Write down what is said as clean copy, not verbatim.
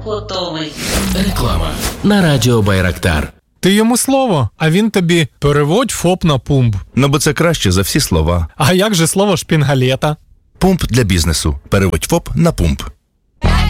готовий. Реклама на радіо Байрактар. Ти йому слово, а він тобі переводь ФОП на пумп. Ну, бо це краще за всі слова. А як же слово шпінгалета? Пумп для бізнесу. Переводь ФОП на пумп.